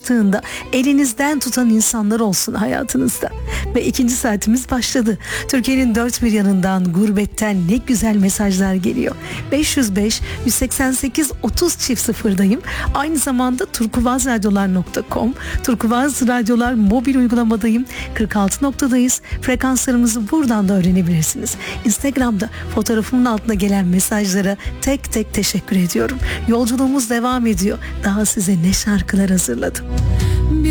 sıkıştığında elinizden tutan insanlar olsun hayatınızda. Ve ikinci saatimiz başladı. Türkiye'nin dört bir yanından, gurbetten ne güzel mesajlar geliyor. 505 188 30 çift sıfırdayım. Aynı zamanda turkuvazradyolar.com, Turkuvaz Radyolar mobil uygulamadayım. 46 noktadayız. Frekanslarımızı buradan da öğrenebilirsiniz. Instagram'da fotoğrafımın altına gelen mesajlara tek tek teşekkür ediyorum. Yolculuğumuz devam ediyor. Daha size ne şarkılar hazırladım.